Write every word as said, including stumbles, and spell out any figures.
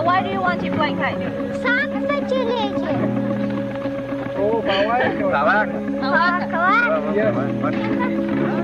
Now, why do you want your blanket? साथ चले जे ओ बाबा बाबा Kawaka. कवा